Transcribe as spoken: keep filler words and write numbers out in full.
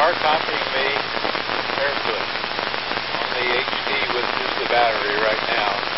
are copying me barefoot on the H D with just the battery right now.